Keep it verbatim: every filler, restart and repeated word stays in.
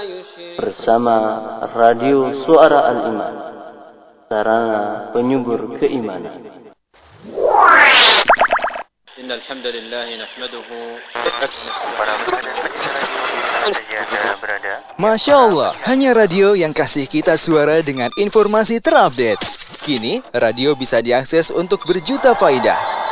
bersama Radio Suara Al-Iman, sarana penyubur keimanan. Innal hamdalillah nahmaduhu. Masya Allah, hanya radio yang kasih kita suara dengan informasi terupdate. Kini, radio bisa diakses untuk berjuta faedah.